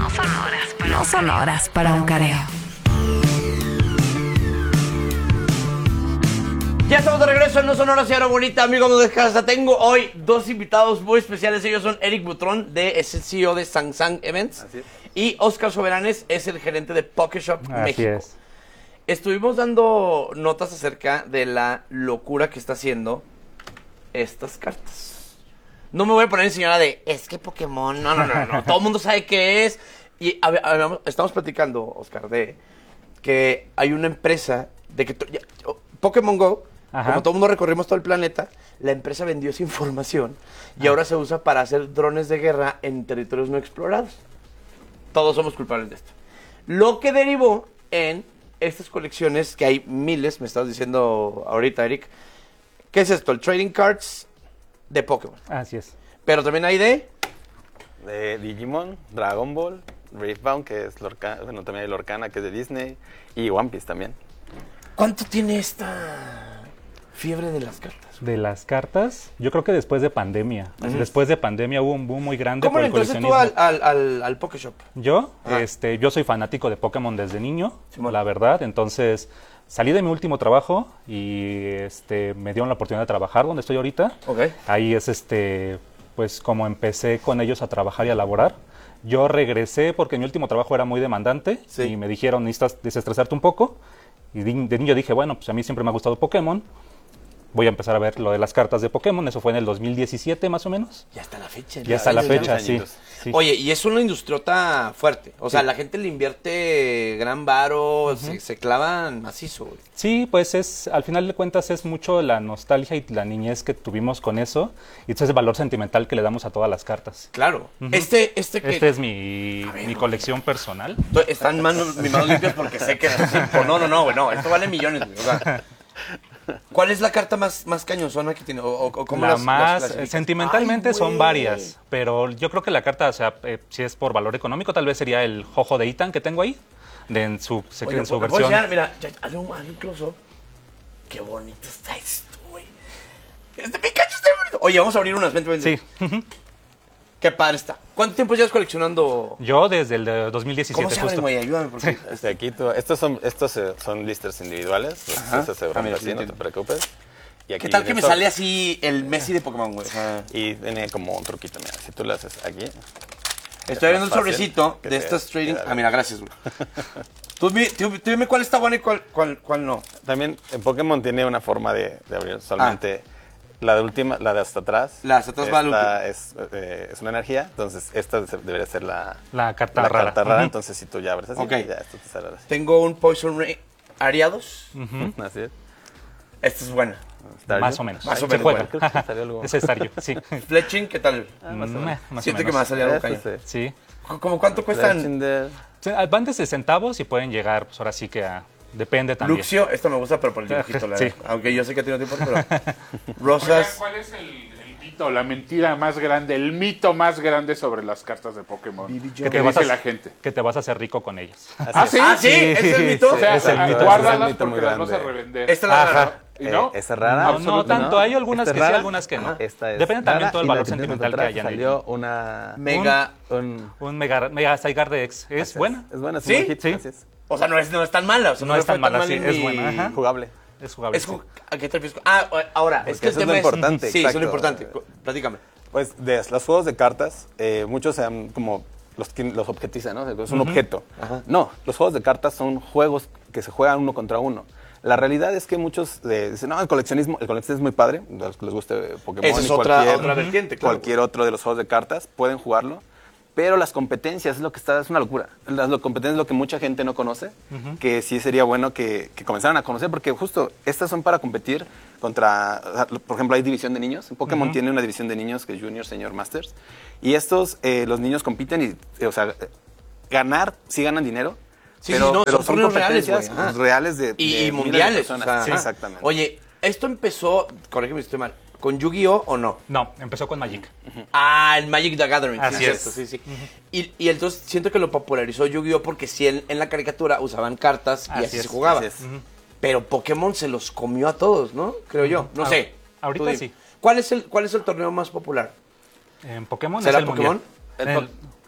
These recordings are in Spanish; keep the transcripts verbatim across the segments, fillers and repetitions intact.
No son horas para, no son horas para un careo. Ya estamos de regreso en No Son Horas y Ahora Bonita, amigos de casa. Tengo hoy dos invitados muy especiales. Ellos son Eric Butrón, de, es el C E O de Sang Sang Events. Así es. Y Oscar Soberanes es el gerente de Pokéshop Así México. es. Estuvimos dando notas acerca de la locura que está haciendo estas cartas. No me voy a poner en señora de, es que Pokémon, no, no, no, no. Todo el mundo sabe qué es. Y a ver, a ver, estamos platicando, Oscar, de que hay una empresa de que to- ya, oh, Pokémon Go, Ajá. como todo el mundo recorrimos todo el planeta, la empresa vendió esa información y Ah. ahora se usa para hacer drones de guerra en territorios no explorados. Todos somos culpables de esto. Lo que derivó en estas colecciones, que hay miles, me estabas diciendo ahorita, Eric. ¿Qué es esto? El trading cards de Pokémon. Así es. Pero también hay de... De Digimon, Dragon Ball, Riftbound, que es Lorca, bueno, también hay Lorcana, que es de Disney, y One Piece también. ¿Cuánto tiene esta fiebre de las cartas? De las cartas, yo creo que después de pandemia. Ujú. Después de pandemia hubo un boom muy grande ¿Cómo por le el entraste tú coleccionismo. al, al, al, al Pokéshop? Yo, Ah. este, yo soy fanático de Pokémon desde niño, Simón. la verdad. Entonces, salí de mi último trabajo y este, me dieron la oportunidad de trabajar donde estoy ahorita. Ok. Ahí es este, pues como empecé con ellos a trabajar y a laborar. Yo regresé porque mi último trabajo era muy demandante Sí. y me dijeron, necesitas desestresarte un poco. Y de, de niño dije, bueno, pues a mí siempre me ha gustado Pokémon. Voy a empezar a ver lo de las cartas de Pokémon. Eso fue en el dos mil diecisiete más o menos. Ya está la fecha. Ya está la años, fecha, años, sí, añitos. sí. Oye, y es una industriota fuerte. O sea, Sí. la gente le invierte gran varo, se, se clavan macizo, güey. Sí, pues es, al final de cuentas es mucho la nostalgia y la niñez que tuvimos con eso. Y entonces el valor sentimental que le damos a todas las cartas. Claro. Ujú. Este, este que... Este es mi, ver, mi colección personal. Estoy- Están manos, mis manos limpias porque sé que... sí, pues no, no, no, güey, no. Esto vale millones, güey. O sea, ¿cuál es la carta más, más cañosona que tiene? O, o- o ¿cómo La las- las más, clasificas? sentimentalmente Ay, son güey. varias, pero yo creo que la carta, o sea, eh, si es por valor económico, tal vez sería el Jojo de Itan que tengo ahí, de, en su, se- Oye, en su ¿puedo enseñar? versión. Mira, ya, hazle un, hazle un close-up. Qué bonito está esto, güey. Este Pikachu está bonito. Oye, vamos a abrir unas. Vente, vente. Sí, Qué padre está. ¿Cuánto tiempo llevas coleccionando? yo desde el de dos mil ¿Cómo diecisiete se abren, justo. güey? Ayúdame, porque... Este, aquí tú- estos son, estos eh, son listers individuales, Ajá. estos se Ah, abren mira, así, sí, no te entiendo. preocupes. Y aquí ¿Qué tal que me esto- sale así el Messi de Pokémon, güey? O sea, Y tiene como un truquito, mira, si tú lo haces aquí. estoy viendo el más fácil sobrecito que de te estas trading... quede. Ah, mira, gracias, güey. Tú, mi- tú- tú dime cuál está bueno y cuál, cuál, cuál no. También en Pokémon tiene una forma de, de abrir solamente la de última, la de hasta atrás. La de hasta atrás va al Esta es, eh, es una energía, entonces esta se- debería ser la, La carta la rara. carta rara, Ujú. entonces si tú ya abres así, Ok. ya esto te sale así. Tengo un Poison Ray Ariados. Ujú. Así es. Esta es buena. Staryu. Más o menos. Más o Se menos, juega. bueno, creo que salió algo. Ese es Staryu, sí. Fletching, ¿qué tal? Ah, más o Mm, menos. más o Siento que me va a menos. salir algo Este cañón. sí. Sí. ¿Cómo cuánto cuestan? Fletchinder. Sí, Van desde centavos y pueden llegar, pues ahora sí que a... Depende también. Luxio, esto me gusta, pero por el dibujito, la Sí. verdad. Aunque yo sé que tiene tiempo, pero... Oigan, Rosas... ¿cuál es el, el mito, la mentira más grande, el mito más grande sobre las cartas de Pokémon? B B ¿Qué Jones. te vas dice a- la gente? Que te vas a hacer rico con ellas. ¿Ah, sí? Ah, sí, ¿ese es el mito? O sea, Es el ah, mito. guárdalas Es el mito porque muy las vas a grande. revender. Esta es la Ajá. rara. ¿Y no? Eh, ¿esa es rara? No, no Absolutamente tanto. no. Hay algunas Esta que es sí, rara. algunas que no. Ajá. Esta es Depende también rara, todo el y la valor que tienes sentimental que atrás hayan salió ello. una... Mega... Un, Un Mega, Mega Zygarde de X. ¿Es así buena? Es buena, es ¿Sí? un buen hit, Sí. así es. O sea, no es, no es tan mala. O sea, No me es tan fue mala, mal sí, en es mi- buena, ajá. Jugable. Es jugable. Es sí. ju- ¿A qué te refieres? Ah, o- ahora, es Porque que el eso es tema lo es... importante, Sí, eso es lo exacto. importante. Cu- Platícame. Pues de los juegos de cartas, eh, muchos se han como los, que- los objetizan, ¿no? Es un objeto. Ajá. No, los juegos de cartas son juegos que se juegan uno contra uno. La realidad es que muchos eh, dicen, no, el coleccionismo, el coleccionismo es muy padre, a los que les guste Pokémon Esa es y otra- cualquier, otra vertiente, claro. cualquier otro de los juegos de cartas, pueden jugarlo. Pero las competencias es lo que está, es una locura. Las lo- competencias es lo que mucha gente no conoce, que sí sería bueno que, que comenzaran a conocer, porque justo estas son para competir contra, o sea, por ejemplo, hay división de niños. Pokémon tiene una división de niños que es Junior, Senior, Masters. Y estos, eh, los niños compiten y, eh, o sea, eh, ganar, sí ganan dinero. Sí, pero, sí, no, pero son son torneos reales, competencias güey, ajá. reales de, Y, de y miles de mundiales. personas. o sea, Sí, ajá. exactamente. Oye, esto empezó, corrígeme si estoy mal, ¿con Yu-Gi-Oh o no? No, empezó con Magic. Ah, el Magic the Gathering. Así sí, es. cierto, sí, sí. y, y entonces siento que lo popularizó Yu-Gi-Oh porque sí en, en la caricatura usaban cartas y Así así es, se jugaba. así es. Pero Pokémon se los comió a todos, ¿no? Creo yo. No Ah, sé. ahorita Tú dime. sí. ¿Cuál es el, cuál es el torneo más popular? En Pokémon ¿Será es el Pokémon? mundial. El El- po-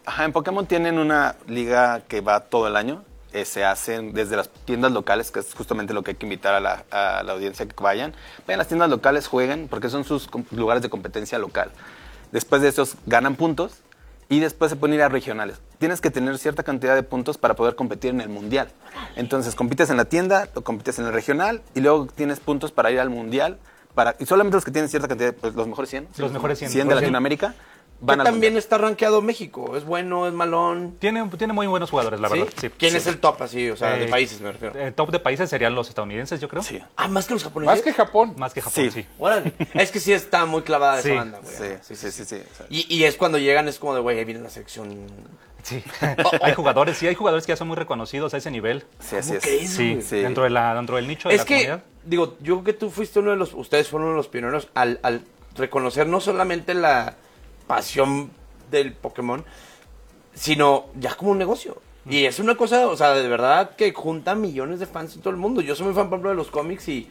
Ajá, en Pokémon tienen una liga que va todo el año. Eh, se hacen desde las tiendas locales, que es justamente lo que hay que invitar a la, a la audiencia que vayan. Vayan a las tiendas locales, jueguen, porque son sus com- lugares de competencia local. Después de esos ganan puntos y después se pueden ir a regionales. Tienes que tener cierta cantidad de puntos para poder competir en el mundial. Entonces compites en la tienda, o compites en el regional y luego tienes puntos para ir al mundial. Para, y solamente los que tienen cierta cantidad, pues los mejores cien. Los mejores cien. cien de Latinoamérica. Van Que al también mundial. está rankeado México. Es bueno, es malón. Tiene, tiene muy buenos jugadores, la ¿Sí? verdad. Sí. ¿Quién Sí. es el top así? O sea, de Eh, países me refiero. El top de países serían los estadounidenses, yo creo. Sí. Ah, más que los japoneses. Más que Japón. Más que Japón, Sí. sí. Órale. Es que sí está muy clavada Sí, esa banda, güey. Sí, sí, sí, sí, sí. O sea, Y, y es cuando llegan, es como de, güey, ahí viene la sección. Sí. Hay jugadores, sí, hay jugadores que ya son muy reconocidos a ese nivel. sí, así ¿Cómo es. crees, Sí, güey? Sí. Dentro, de la, dentro del nicho de Es la que, comunidad. digo, yo creo que tú fuiste uno de los, ustedes fueron uno de los pioneros al, al reconocer no solamente la pasión del Pokémon, sino ya como un negocio. Y es una cosa, o sea, de verdad que junta millones de fans en todo el mundo. Yo soy muy fan, por ejemplo, de los cómics y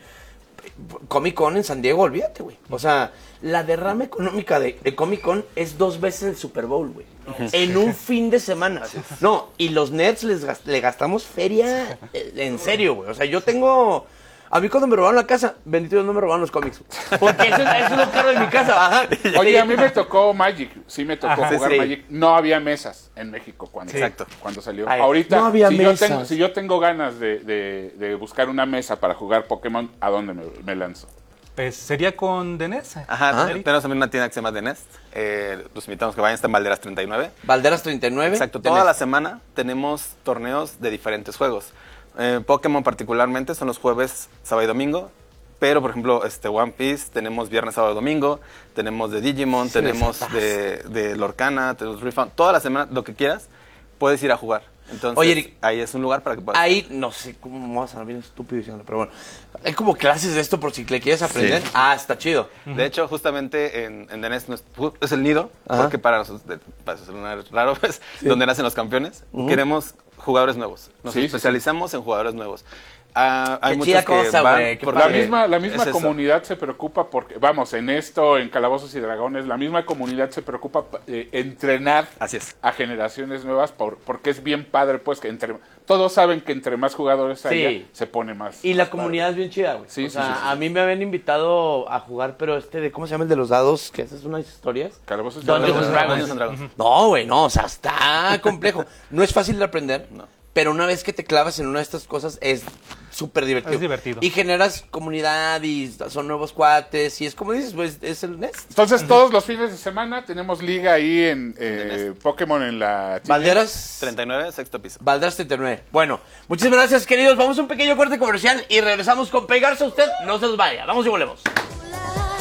Comic Con en San Diego, olvídate, güey. O sea, la derrama económica de, de Comic Con es dos veces el Super Bowl, güey. En un fin de semana. No, y los nerds les gas- le gastamos feria eh, en serio, güey. O sea, yo tengo... A mí cuando me robaron la casa, bendito Dios, no me robaron los cómics. Porque eso, es- eso es lo caro de mi casa. Ajá. Oye, a mí me tocó Magic, sí me tocó Ajá. jugar Sí. Magic. No había mesas en México cuando, Exacto. cuando salió. Ay, Ahorita, no había si, yo mesas. tengo, si yo tengo ganas de, de- de buscar una mesa para jugar Pokémon, ¿a dónde me, me lanzo? Pues sería con Denés. Ajá, Eric. tenemos también una tienda que se llama The Nest. Eh, los invitamos que vayan, está en Valderas treinta y nueve. Valderas treinta y nueve. Exacto, tenés- toda la semana tenemos torneos de diferentes juegos. Eh, Pokémon particularmente son los jueves, sábado y domingo. Pero, por ejemplo, este One Piece tenemos viernes, sábado y domingo. Tenemos de Digimon, Sí, tenemos exacto. de, de Lorcana, tenemos Refund. Toda la semana, lo que quieras, puedes ir a jugar. Entonces, Oye, Eric, ahí es un lugar para que puedas. Ahí, no sé cómo me voy a sonar bien estúpido diciendo, pero bueno. Hay como clases de esto por si le quieres aprender. Sí. Ah, está chido. De hecho, justamente en, en The Nest no es, es el nido, Ajá. porque para nosotros, de- para sonar raro, pues, donde nacen los campeones. Queremos jugadores nuevos. Nos Sí, sí, especializamos en jugadores nuevos. Ah, hay Qué muchos chida que cosa, van güey, qué porque La misma, la misma es eso. comunidad se preocupa porque, vamos, en esto, en Calabozos y Dragones, la misma comunidad se preocupa eh, entrenar Así es. a generaciones nuevas por, porque es bien padre, pues, que entre todos saben que entre más jugadores haya, Sí. se pone más. Y la más comunidad es bien chida, güey. Sí, o sí, sea, sí, sí. a mí me habían invitado a jugar, pero este de, ¿cómo se llama el de los dados? Que haces unas historias. padre. Calabozos y Dungeons Dragones. and Dragons. Dungeons and Dragons. No, güey, no, o sea, está complejo. No es fácil de aprender, pero una vez que te clavas en una de estas cosas es súper divertido. Es divertido. Y generas comunidad y son nuevos cuates y es como dices, pues es el Nest. Entonces, todos los fines de semana tenemos liga ahí en eh, Pokémon en la... Valderas treinta y nueve, sexto piso. Valderas treinta y nueve. Bueno, muchísimas gracias, queridos. Vamos a un pequeño corte comercial y regresamos con Pegarse a Usted. No se nos vaya. Vamos y volvemos.